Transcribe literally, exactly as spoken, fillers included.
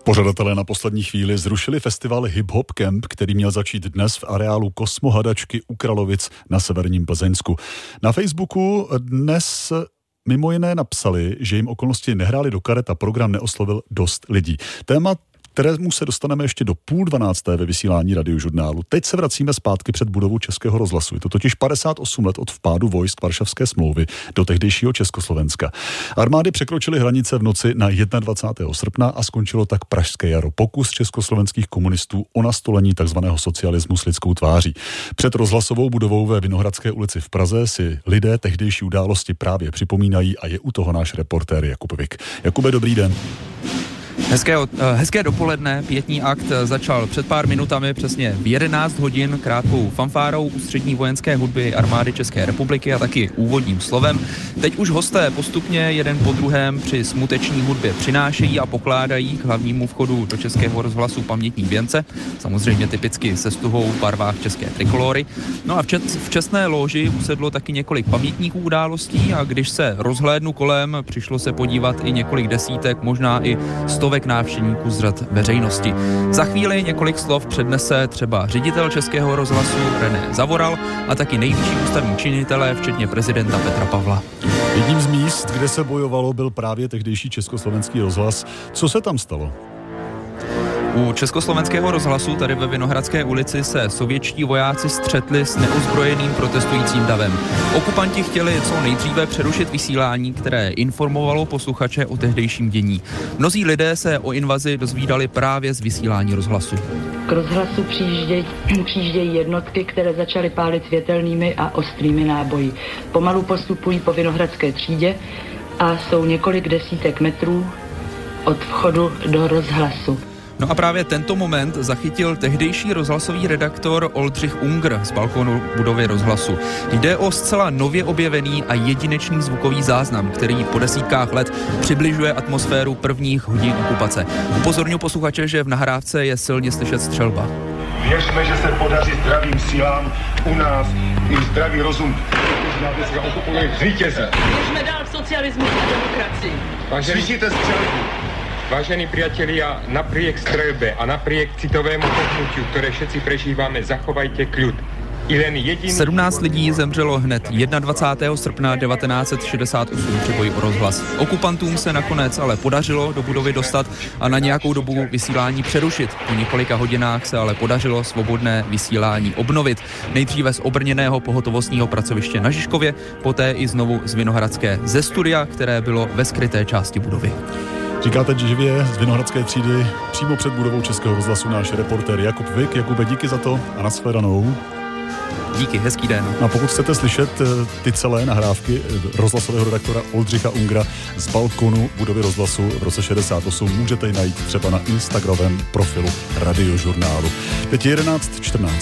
Pořadatelé na poslední chvíli zrušili festival Hip Hop Camp, který měl začít dnes v areálu Kosmohadačky u Kralovic na severním Plzeňsku. Na Facebooku dnes mimo jiné napsali, že jim okolnosti nehrály do karet a program neoslovil dost lidí. Téma, kterému se dostaneme ještě do půl dvanácté ve vysílání Radiožurnálu. Teď se vracíme zpátky před budovu Českého rozhlasu. Je to totiž padesát osm let od vpádu vojsk Varšavské smlouvy do tehdejšího Československa. Armády překročily hranice v noci na dvacátého prvního srpna a skončilo tak Pražské jaro. Pokus československých komunistů o nastolení takzvaného socialismu s lidskou tváří. Před rozhlasovou budovou ve Vinohradské ulici v Praze si lidé tehdejší události právě připomínají a je u toho náš reportér Jakub Vik. Jakube, dobrý den. Hezké, hezké dopoledne, pietní akt začal před pár minutami přesně v jedenáct hodin krátkou fanfárou Ústřední vojenské hudby Armády České republiky a taky úvodním slovem. Teď už hosté postupně jeden po druhém při smuteční hudbě přinášejí a pokládají k hlavnímu vchodu do Českého rozhlasu pamětní věnce, samozřejmě typicky se stuhou v barvách české trikolory. No a v, čet, v čestné lóži usedlo taky několik pamětníků událostí a když se rozhlédnu kolem, přišlo se podívat i několik desítek, možná i stovek návštěvníků z řad veřejnosti. Za chvíli několik slov přednese třeba ředitel Českého rozhlasu René Zavoral a taky nejvyšší ústavní činitelé, včetně prezidenta Petra Pavla. Jedním z míst, kde se bojovalo, byl právě tehdejší Československý rozhlas. Co se tam stalo? U Československého rozhlasu tady ve Vinohradské ulici se sovětští vojáci střetli s neozbrojeným protestujícím davem. Okupanti chtěli co nejdříve přerušit vysílání, které informovalo posluchače o tehdejším dění. Mnozí lidé se o invazi dozvídali právě z vysílání rozhlasu. K rozhlasu přijíždějí, přijíždějí jednotky, které začaly pálit světelnými a ostrými náboji. Pomalu postupují po Vinohradské třídě a jsou několik desítek metrů od vchodu do rozhlasu. No a právě tento moment zachytil tehdejší rozhlasový redaktor Oldřich Unger z balkonu budovy rozhlasu. Jde o zcela nově objevený a jedinečný zvukový záznam, který po desítkách let přibližuje atmosféru prvních hodin okupace. Upozorňuji posluchače, že v nahrávce je silně slyšet střelba. Věřme, že se podaří zdravým sílám u nás i zdravý rozum. Zvítězí. Můžeme dál v socialismu a demokracii. Slyšíte střelbu? Vážení priatelia, napriek strelbe a napriek citovému pochnutiu, ktoré všetci prežívame, zachovajte kľud. sedmnáct lidí zemřelo hned dvacátého prvního srpna devatenáct set šedesát osm při boji o rozhlas. Okupantům se nakonec ale podařilo do budovy dostat a na nějakou dobu vysílání přerušit. Po několika hodinách se ale podařilo svobodné vysílání obnovit. Nejdříve z obrněného pohotovostního pracoviště na Žižkově, poté i znovu z Vinohradské ze studia, které bylo ve skryté části budovy. Říkáte živě z Vinohradské třídy přímo před budovou Českého rozhlasu náš reportér Jakub Vik. Jakube, díky za to a nashledanou. Díky, hezký den. A pokud chcete slyšet ty celé nahrávky rozhlasového redaktora Oldřicha Ungra z balkonu budovy rozhlasu v roce šedesát osm, můžete ji najít třeba na Instagramovém profilu Radiožurnálu. Teď je jedenáct čtrnáct.